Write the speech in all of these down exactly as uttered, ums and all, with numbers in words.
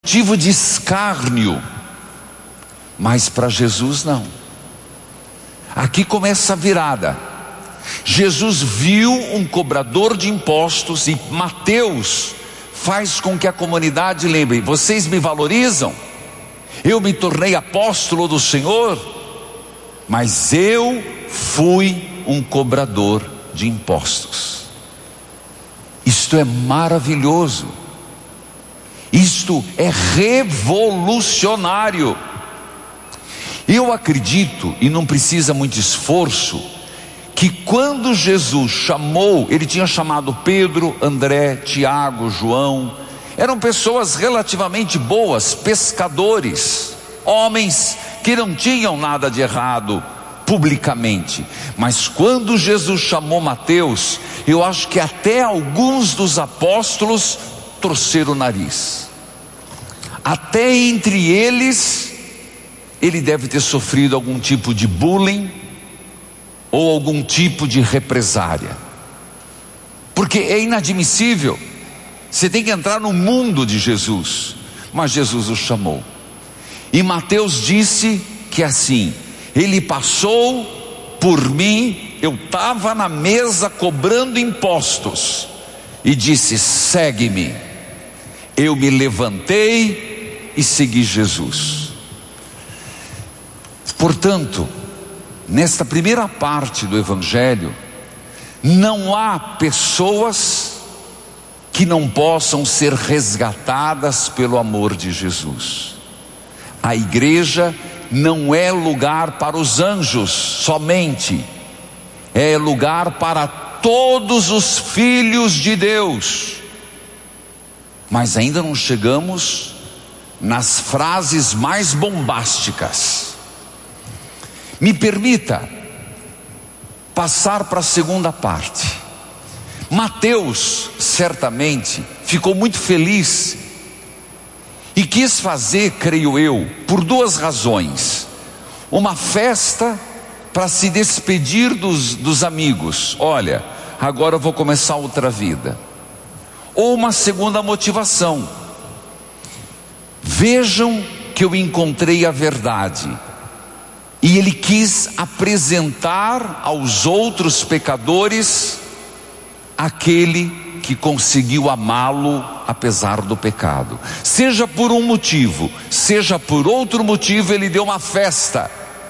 motivo de escárnio, mas para Jesus não. Aqui começa a virada. Jesus viu um cobrador de impostos e Mateus faz com que a comunidade lembre: vocês me valorizam, eu me tornei apóstolo do Senhor, mas eu fui um cobrador de impostos. Isto é maravilhoso, isto é revolucionário. Eu acredito, e não precisa muito esforço, que quando Jesus chamou, ele tinha chamado Pedro, André, Tiago, João, eram pessoas relativamente boas, pescadores, homens que não tinham nada de errado publicamente. Mas quando Jesus chamou Mateus, eu acho que até alguns dos apóstolos torceram o nariz. Até entre eles, ele deve ter sofrido algum tipo de bullying ou algum tipo de represária, porque é inadmissível. Você tem que entrar no mundo de Jesus, mas Jesus o chamou. E Mateus disse que assim, ele passou por mim, eu estava na mesa cobrando impostos, e disse: segue-me. Eu me levantei e segui Jesus. Portanto, nesta primeira parte do Evangelho, não há pessoas que não possam ser resgatadas pelo amor de Jesus. A igreja não é lugar para os anjos somente, é lugar para todos os filhos de Deus. Mas ainda não chegamos nas frases mais bombásticas. Me permita passar para a segunda parte. Mateus certamente ficou muito feliz e quis fazer, creio eu, por duas razões: uma festa para se despedir dos, dos amigos, olha, agora eu vou começar outra vida. Ou uma segunda motivação: vejam que eu encontrei a verdade. E ele quis apresentar aos outros pecadores aquele que conseguiu amá-lo apesar do pecado. Seja por um motivo, seja por outro motivo, ele deu uma festa.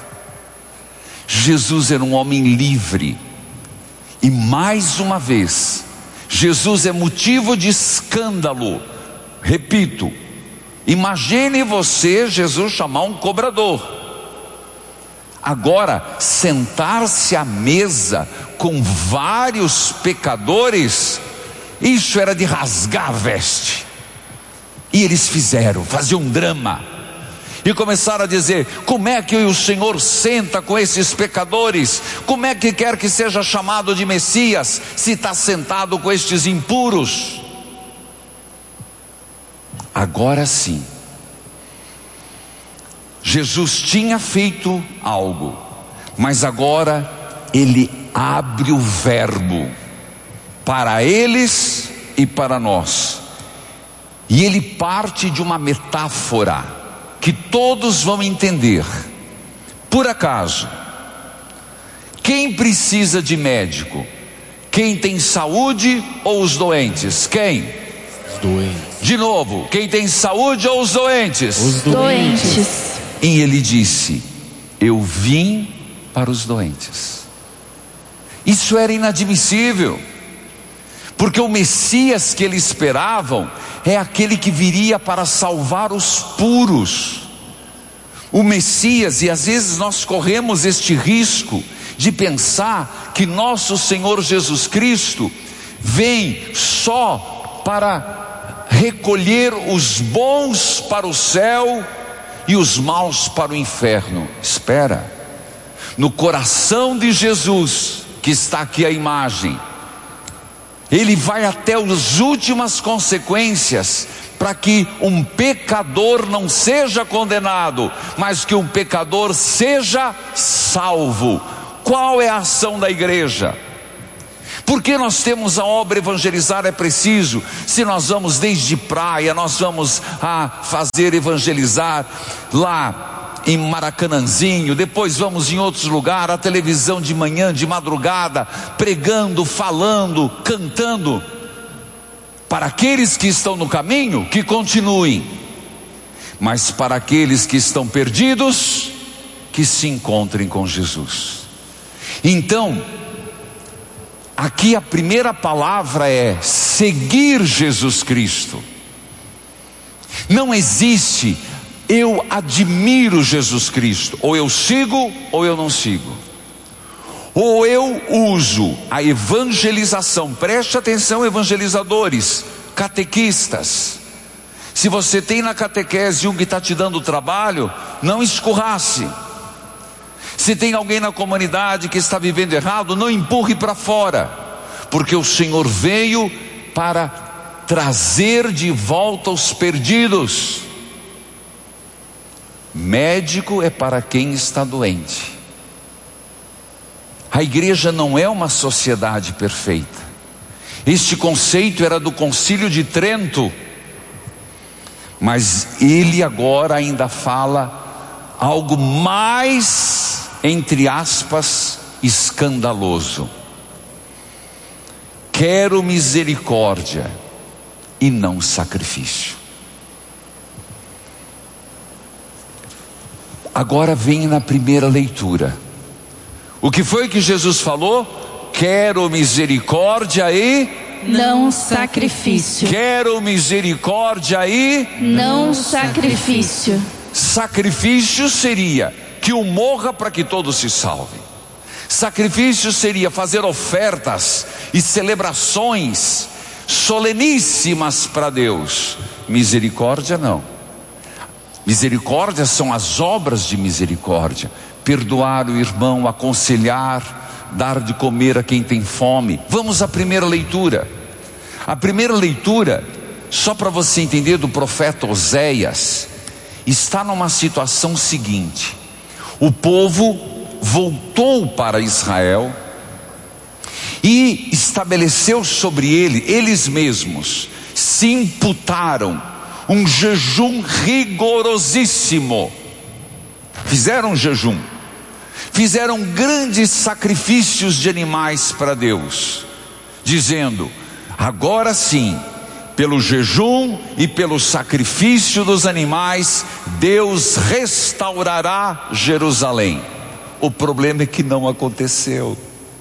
Jesus era um homem livre. E mais uma vez, Jesus é motivo de escândalo. Repito, imagine você, Jesus, chamar um cobrador. Agora, sentar-se à mesa com vários pecadores, isso era de rasgar a veste. E eles fizeram, faziam um drama, e começaram a dizer: como é que o Senhor senta com esses pecadores? Como é que quer que seja chamado de Messias, se está sentado com estes impuros? Agora sim, Jesus tinha feito algo, mas agora ele abre o verbo para eles e para nós, e ele parte de uma metáfora que todos vão entender. Por acaso, quem precisa de médico? Quem tem saúde ou os doentes? Quem? Os doentes. De novo, quem tem saúde ou os doentes? Os doentes. E ele disse: eu vim para os doentes. Isso era inadmissível, porque o Messias que eles esperavam é aquele que viria para salvar os puros. O Messias, e às vezes nós corremos este risco de pensar que nosso Senhor Jesus Cristo vem só para recolher os bons para o céu e os maus para o inferno. Espera, no coração de Jesus, que está aqui a imagem, ele vai até as últimas consequências para que um pecador não seja condenado, mas que um pecador seja salvo. Qual é a ação da igreja? Porque nós temos a obra evangelizar é preciso. Se nós vamos desde praia, nós vamos a fazer evangelizar lá em Maracanãzinho, depois vamos em outros lugares, a televisão de manhã, de madrugada, pregando, falando, cantando. Para aqueles que estão no caminho, que continuem, mas para aqueles que estão perdidos, que se encontrem com Jesus. Então, aqui a primeira palavra é seguir Jesus Cristo. Não existe eu admiro Jesus Cristo, ou eu sigo ou eu não sigo. Ou eu uso a evangelização, preste atenção, evangelizadores, catequistas. Se você tem na catequese um que está te dando trabalho, não escorrace. Se tem alguém na comunidade que está vivendo errado, não empurre para fora, porque o Senhor veio para trazer de volta os perdidos. Médico é para quem está doente. A igreja não é uma sociedade perfeita. Este conceito era do Concílio de Trento, mas ele agora ainda fala algo mais, entre aspas, escandaloso. Quero misericórdia e não sacrifício. Agora vem na primeira leitura. O que foi que Jesus falou? Quero misericórdia e não sacrifício. Quero misericórdia e não sacrifício. Sacrifício seria que um morra para que todos se salvem. Sacrifício seria fazer ofertas e celebrações soleníssimas para Deus. Misericórdia não. Misericórdia são as obras de misericórdia. Perdoar o irmão, aconselhar, dar de comer a quem tem fome. Vamos à primeira leitura. A primeira leitura, só para você entender, do profeta Oséias, está numa situação seguinte: o povo voltou para Israel e estabeleceu sobre ele, eles mesmos se imputaram um jejum rigorosíssimo. Fizeram um jejum, fizeram grandes sacrifícios de animais para Deus, dizendo: agora sim, pelo jejum e pelo sacrifício dos animais, Deus restaurará Jerusalém. O problema é que não aconteceu.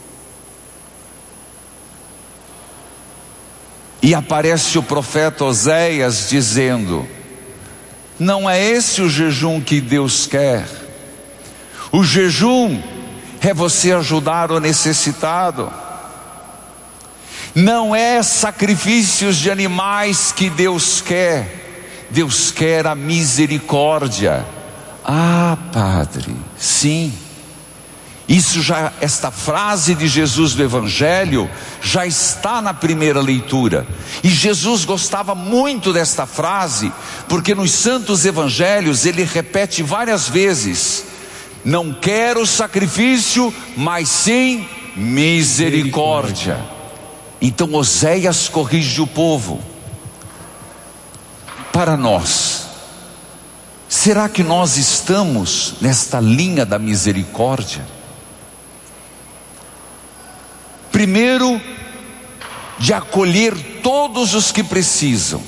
E aparece o profeta Oséias dizendo: não é esse o jejum que Deus quer. O jejum é você ajudar o necessitado. Não é sacrifícios de animais que Deus quer. Deus quer a misericórdia. Ah, padre, sim. Isso já, esta frase de Jesus do Evangelho já está na primeira leitura. E Jesus gostava muito desta frase, porque nos Santos Evangelhos ele repete várias vezes: não quero sacrifício, mas sim misericórdia. Então Oséias corrige o povo. Para nós, será que nós estamos nesta linha da misericórdia? Primeiro, de acolher todos os que precisam,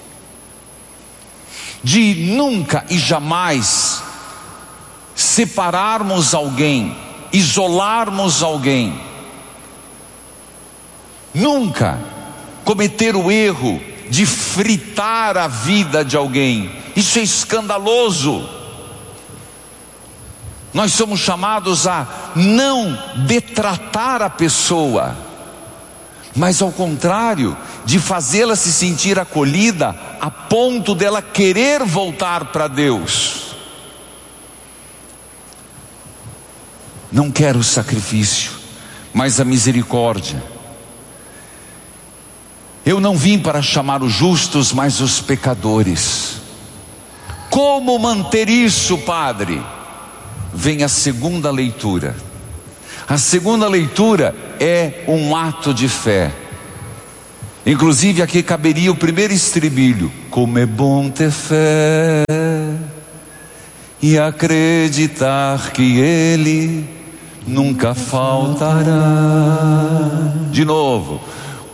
de nunca e jamais separarmos alguém, isolarmos alguém, nunca cometer o erro de fritar a vida de alguém. Isso é escandaloso. Nós somos chamados a não detratar a pessoa, mas ao contrário, de fazê-la se sentir acolhida a ponto dela querer voltar para Deus. Não quero sacrifício, mas a misericórdia. Eu não vim para chamar os justos, mas os pecadores. Como manter isso, padre? Vem a segunda leitura. A segunda leitura é um ato de fé. Inclusive aqui caberia o primeiro estribilho: como é bom ter fé e acreditar que Ele nunca faltará. De novo: